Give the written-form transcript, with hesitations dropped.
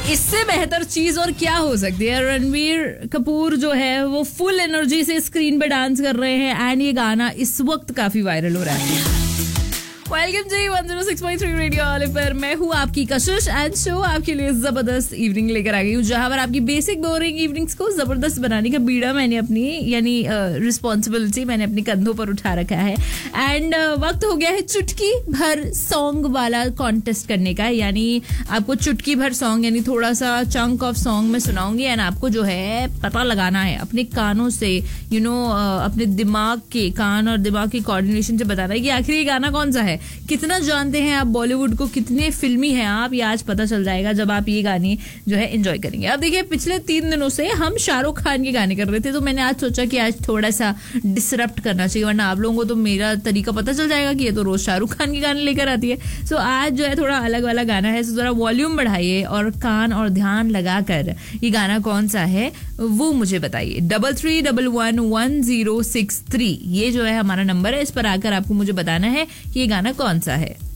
इससे बेहतर चीज और क्या हो सकती है। रणवीर कपूर जो है वो फुल एनर्जी से स्क्रीन पे डांस कर रहे हैं एंड ये गाना इस वक्त काफी वायरल हो रहा है। वेलकम जी 106.3 रेडियो वाले पर मैं हूँ आपकी कशिश एंड शो आपके लिए जबरदस्त इवनिंग लेकर आ गई हूँ, जहां पर आपकी बेसिक बोरिंग इवनिंग्स को जबरदस्त बनाने का बीड़ा मैंने अपनी यानी रिस्पॉन्सिबिलिटी मैंने अपने कंधों पर उठा रखा है। एंड वक्त हो गया है चुटकी भर सॉन्ग वाला कॉन्टेस्ट करने का, यानी आपको चुटकी भर सॉन्ग यानी थोड़ा सा चंक ऑफ सॉन्ग में सुनाऊंगी एंड आपको जो है पता लगाना है अपने कानों से, अपने दिमाग के कान और दिमाग के कोऑर्डिनेशन से बताना है कि आखिर ये गाना कौन सा है। कितना जानते हैं आप बॉलीवुड को, कितने फिल्मी हैं आप, ये आज पता चल जाएगा जब आप ये गाने जो है एंजॉय करेंगे। अब देखिए पिछले 3 दिनों से हम शाहरुख खान के गाने कर रहे थे, तो मैंने आज सोचा कि आज थोड़ा सा डिसरप्ट करना चाहिए, वरना आप लोगों को तो मेरा तरीका पता चल जाएगा कि ये तो रोज शाहरुख खान के गाने लेकर आती है। सो आज जो है थोड़ा अलग वाला गाना है, जरा वॉल्यूम बढ़ाइए और कान और ध्यान लगाकर ये गाना कौन सा है वो मुझे बताइए। 33111063 ये जो है हमारा नंबर है, इस पर आकर आपको मुझे बताना है कि ये गाना कौन सा है।